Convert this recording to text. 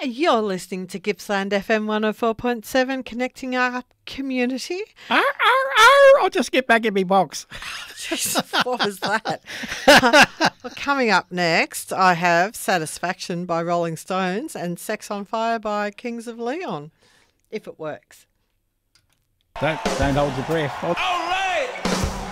You're listening to Gippsland FM 104.7, connecting our community. Arr, arr, arr. I'll just get back in my box. Jesus, what was that? Well, coming up next, I have Satisfaction by Rolling Stones and Sex on Fire by Kings of Leon, if it works. Don't hold your breath.